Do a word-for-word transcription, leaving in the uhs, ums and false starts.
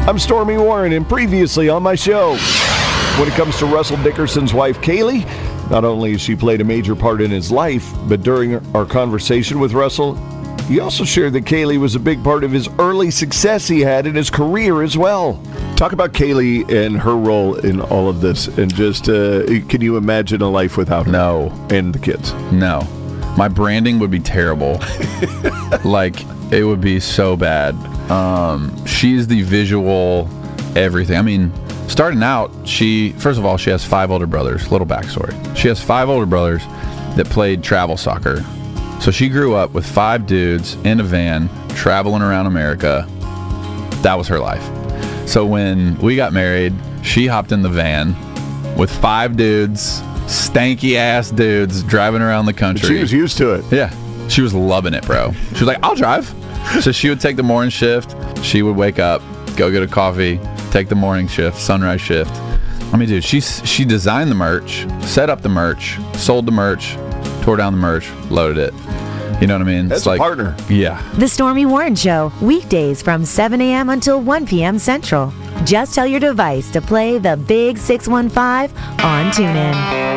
I'm Stormy Warren, and previously on my show, when it comes to Russell Dickerson's wife, Kaylee, not only has she played a major part in his life, but during our conversation with Russell, he also shared that Kaylee was a big part of his early success he had in his career as well. Talk about Kaylee and her role in all of this, and just, uh, can you imagine a life without her? No. And the kids? No. My branding would be terrible. Like, it would be so bad. Um, she's the visual everything. I mean, starting out, she, first of all, she has five older brothers. Little backstory. She has five older brothers that played travel soccer. So she grew up with five dudes in a van traveling around America. That was her life. So when we got married, she hopped in the van with five dudes, stanky ass dudes driving around the country. She was used to it. Yeah. She was loving it, bro. She was like, I'll drive. So she would take the morning shift. She would wake up, go get a coffee, take the morning shift, sunrise shift. I mean, dude, she, she designed the merch, set up the merch, sold the merch, tore down the merch, loaded it. You know what I mean? That's it's like, a partner. Yeah. The Stormy Warren Show, weekdays from seven a.m. until one p.m. Central. Just tell your device to play the Big six one five on TuneIn.